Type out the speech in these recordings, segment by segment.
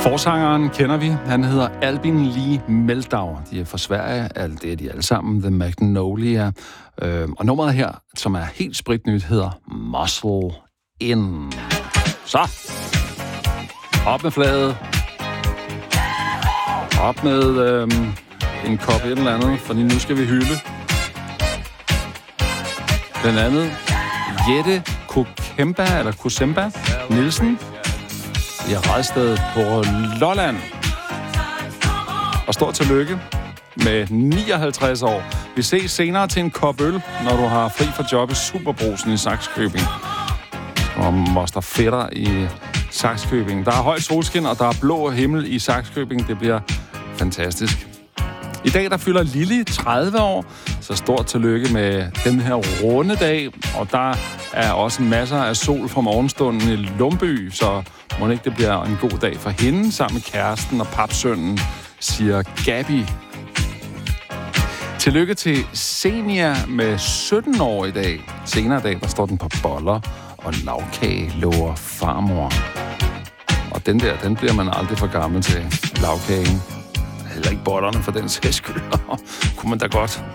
Forsangeren kender vi. Han hedder Albin Lee Meldau. De er fra Sverige. Det er de alle sammen. The Magnolia. Og nummeret her, som er helt spritnyt, hedder Muscle In. Så. Op med flaget. Op med en kop et eller andet, fordi nu skal vi hylde. Den anden, Jette Kosemba Nielsen i Radsted på Lolland. Og stort tillykke med 59 år. Vi ses senere til en kop øl, når du har fri fra job i Superbrugsen i Sakskøbing. Og moster fætter i Sakskøbing. Der er højt solskin, og der er blå himmel i Sakskøbing. Det bliver fantastisk. I dag der fylder Lili 30 år, så stort tillykke med den her runde dag. Og der er også masser af sol fra morgenstunden i Lumby, så må ikke det bliver en god dag for hende sammen med kæresten og papsønnen, siger Gabi. Tillykke til Senia med 17 år i dag. Senere i dag, der står den på boller og lavkage, lover farmor. Og den bliver man aldrig for gammel til, lavkagen. Heller ikke bollerne for den sags skyld. Kunne man da godt.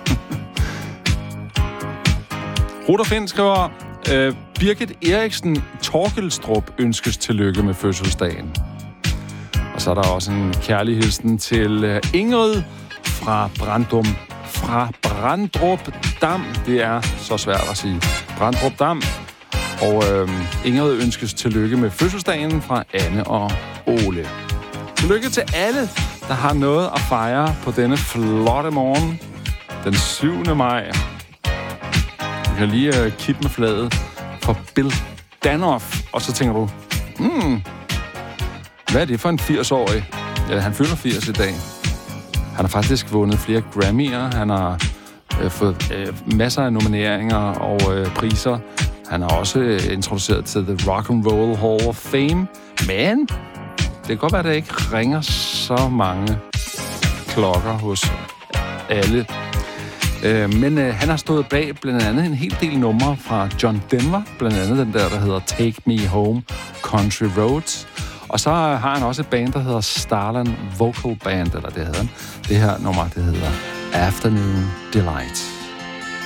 Ruder Finn skriver, Birgit Eriksen Torkelstrup ønskes tillykke med fødselsdagen. Og så er der også en kærlig hilsen til Ingrid fra Brandrup Dam. Det er så svært at sige. Brandrup Dam. Og Ingrid ønskes tillykke med fødselsdagen fra Anne og Ole. Tillykke til alle, der har noget at fejre på denne flotte morgen. Den 7. maj. Vi kan lige kippe med flaget for Bill Danoff. Og så tænker du, hvad er det for en 80-årig? Ja, han fylder 80 i dag. Han har faktisk vundet flere Grammy'er. Han har fået masser af nomineringer og priser. Han har også introduceret til The Rock and Roll Hall of Fame. Men det kan godt være, at der ikke ringer så mange klokker hos alle. Men han har stået bag blandt andet en hel del numre fra John Denver. Blandt andet den der hedder Take Me Home, Country Roads. Og så har han også et band, der hedder Starland Vocal Band, eller det hedder han. Det her nummer, det hedder Afternoon Delight.